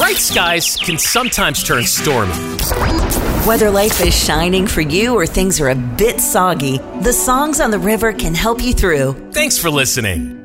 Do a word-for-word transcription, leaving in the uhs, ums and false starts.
Bright skies can sometimes turn stormy. Whether life is shining for you or things are a bit soggy, the songs on the river can help you through. Thanks for listening.